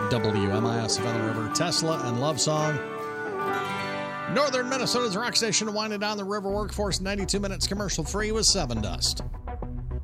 WMIS Savannah River, Tesla and Love Song. Northern Minnesota's rock station winding down the river workforce. 92 minutes commercial free with Seven Dust.